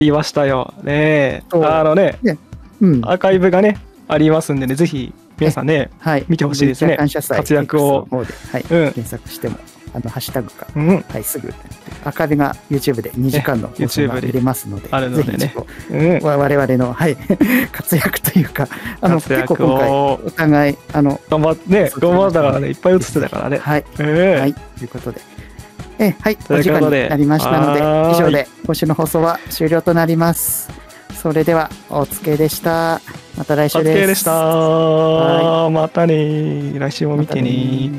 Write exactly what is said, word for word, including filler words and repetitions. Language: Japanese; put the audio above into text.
りましたよ。ねそうあのね、 ねうん、 アーカイブがね、ありますんでね、ぜひ皆さんね、 はい、 見てほしいですね。 感謝祭活躍を X の方で、はい、 うん検索しても、あのハッシュタグか、 うん、 はい、すぐ、アーカイブが YouTube でにじかんの放送が YouTube で見れますので、 あるのでねぜひ一度うん、 わ我々の、はい、活躍というか、あの活結構躍を今回、お互い、あの、 頑張ってね、頑張ったからね、いっぱい映ってたからね。 はい、 うんはい、ということで、えはい、 というお時間ことでになりましたので、 はーい以上で今週の放送は終了となります。それでは、おつけでした。また来週です。 お疲れでした。 はまたね。来週も見てね。 またね